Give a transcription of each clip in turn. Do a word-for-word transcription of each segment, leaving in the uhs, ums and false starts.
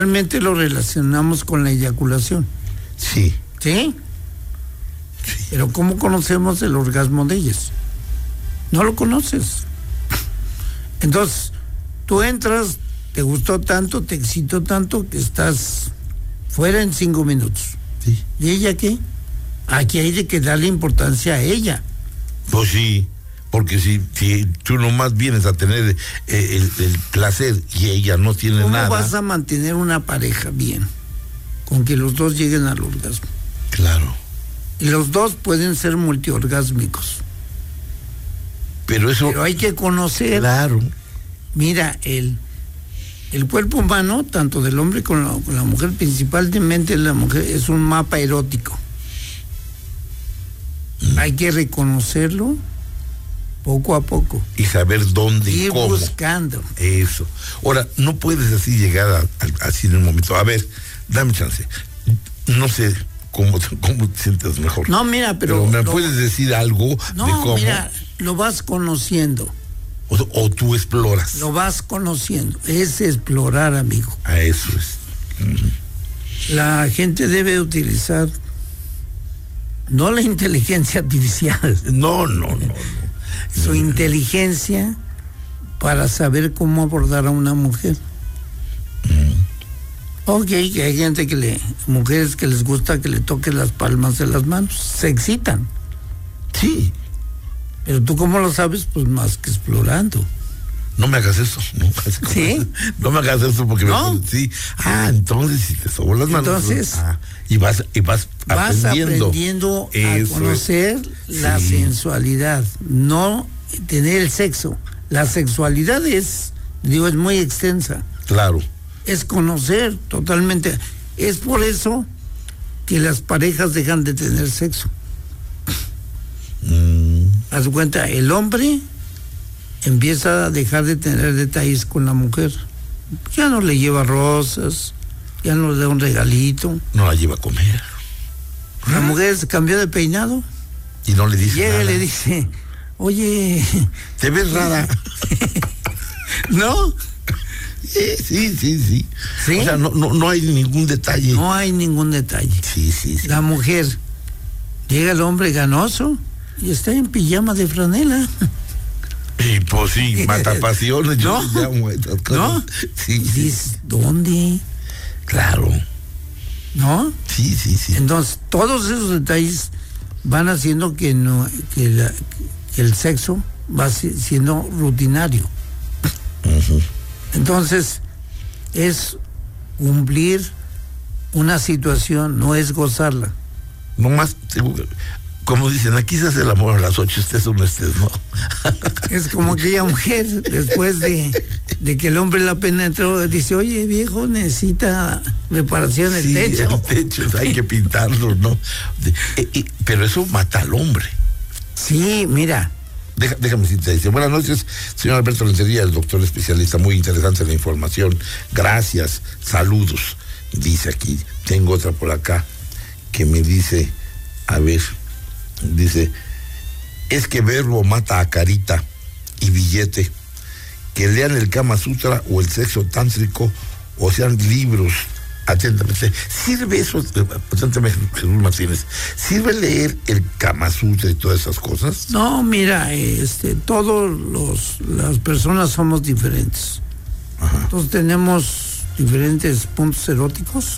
Realmente lo relacionamos con la eyaculación. Sí. ¿Sí? Sí. Pero ¿cómo conocemos el orgasmo de ellas? No lo conoces. Entonces, tú entras, te gustó tanto, te excitó tanto que estás fuera en cinco minutos. Sí. ¿Y ella qué? Aquí hay de que darle importancia a ella. Pues sí, porque si, si tú nomás vienes a tener eh, el, el placer y ella no tiene ¿Cómo nada. ¿Cómo vas a mantener una pareja bien? Con que los dos lleguen al orgasmo. Claro. Y los dos pueden ser multiorgásmicos. Pero eso... Pero hay que conocer... Claro. Mira, el, el cuerpo humano, tanto del hombre como la, con la mujer, principalmente la mujer, es un mapa erótico. Mm. Hay que reconocerlo poco a poco. Y saber dónde y cómo. Ir buscando. Eso. Ahora, no puedes así llegar a, a, así en el momento. A ver, dame chance. No sé cómo, cómo te sientes mejor. No, mira, pero... pero ¿me lo, puedes decir algo no, de cómo? Mira, lo vas conociendo. O, o tú exploras. Lo vas conociendo. Es explorar, amigo. A eso es. Uh-huh. La gente debe utilizar no la inteligencia artificial. No, no, no, no. Su inteligencia para saber cómo abordar a una mujer. Uh-huh. Ok, que hay gente que le, mujeres que les gusta que le toquen las palmas de las manos, se excitan. Sí. Pero tú cómo lo sabes, pues más que explorando. No me hagas eso. No, ¿Sí? No me hagas eso porque ¿No? me... Sí. Ah, entonces si te sobó las manos. Entonces... Ah, y vas, y vas, vas aprendiendo. aprendiendo a conocer es. la Sí. sensualidad, no tener el sexo. La sexualidad es, digo, es muy extensa. Claro. Es conocer totalmente. Es por eso que las parejas dejan de tener sexo. Mm. Haz cuenta, el hombre empieza a dejar de tener detalles con la mujer. Ya no le lleva rosas, ya no le da un regalito. No la lleva a comer. La mujer se cambió de peinado. Y no le dice Llega nada. y le dice, oye... Te ves rara. ¿No? Sí, sí, sí, sí. ¿Sí? O sea, no, no, no hay ningún detalle. No hay ningún detalle. Sí, sí, sí. La mujer, llega el hombre ganoso y está en pijama de franela. Y pues sí, mata pasiones. Yo ¿No? llamo estas cosas. ¿No? Sí, sí. Dices, ¿dónde? Claro. ¿No? Sí, sí, sí. Entonces, todos esos detalles van haciendo que, no, que, la, que el sexo va siendo rutinario. Uh-huh. Entonces, es cumplir una situación, no es gozarla. No más, como dicen, aquí se hace el amor a las ocho, estés o no estés, ¿no? Es como aquella mujer, después de, de que el hombre la penetró, dice, oye, viejo, necesita reparación del sí, techo. el techo, hay que pintarlo, ¿no? De, eh, eh, pero eso mata al hombre. Sí, mira. Deja, déjame decirte, dice, buenas noches, señor Alberto Rentería, el doctor especialista, muy interesante la información, gracias, saludos. Dice aquí, tengo otra por acá, que me dice, a ver, dice, es que verbo mata a carita y billete, que lean el Kama Sutra o el sexo tántrico, o sean libros, atentamente, ¿sirve eso, atentamente, Jesús Martínez, sirve leer el Kama Sutra y todas esas cosas? No, mira, este, todos los, las personas somos diferentes. Ajá. Entonces tenemos diferentes puntos eróticos,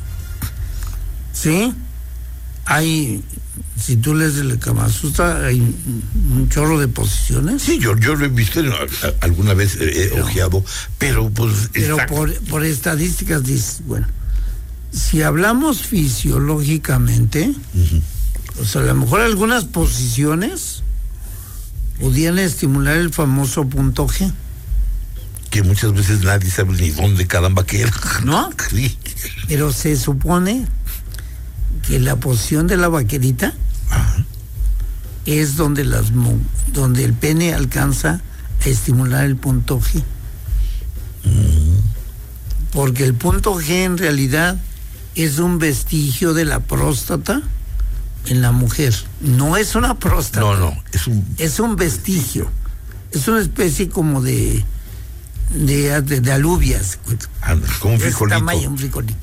¿sí? Hay, si tú lees el Kama Sutra, hay un chorro de posiciones. Sí, yo, yo lo he visto, alguna vez he pero, ojeado, pero pues... Pero está... por, por estadísticas dices, bueno, si hablamos fisiológicamente, uh-huh. o sea, a lo mejor algunas posiciones pudieran estimular el famoso punto G. Que muchas veces nadie sabe ni dónde caramba queda. ¿No? Sí. Pero se supone que la posición de la vaquerita uh-huh. es donde las donde el pene alcanza a estimular el punto G. Uh-huh. Porque el punto G en realidad es un vestigio de la próstata en la mujer. No es una próstata. No, no, es un... Es un vestigio. Es una especie como de de, de, de alubias. Anda, como un De ese frijolito. tamaño, un frijolito.